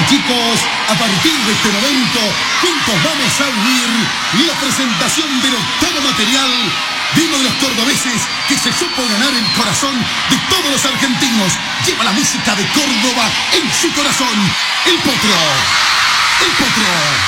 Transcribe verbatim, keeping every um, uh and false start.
chicos, a partir de este momento, juntos vamos a unir la presentación del octavo material de uno de los cordobeses que se supo ganar el corazón de todos los argentinos. Lleva la música de Córdoba en su corazón. El Potro. El Potro.